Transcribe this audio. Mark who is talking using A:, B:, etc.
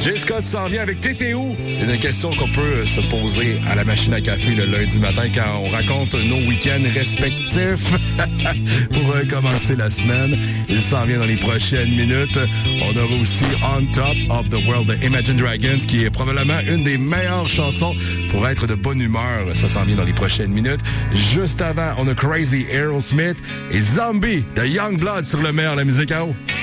A: Jay Scott s'en vient avec TTO. Une question qu'on peut se poser à la machine à café le lundi matin quand on raconte nos week-ends respectifs pour commencer la semaine. Il s'en vient dans les prochaines minutes. On aura aussi On Top of the World de Imagine Dragons, qui est probablement une des meilleures chansons pour être de bonne humeur. Ça s'en vient dans les prochaines minutes. Juste avant, on a Crazy Aerosmith et Zombie de Youngblood sur le meilleur de la musique à eau.